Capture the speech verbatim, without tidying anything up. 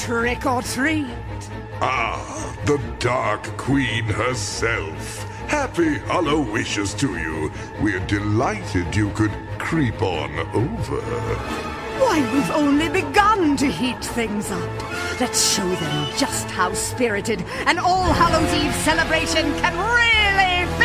trick or treat. Ah, the Dark Queen herself. Happy Hollow wishes to you. We're delighted you could creep on over. Why, we've only begun to heat things up. Let's show them just how spirited an All Hallows Eve celebration can really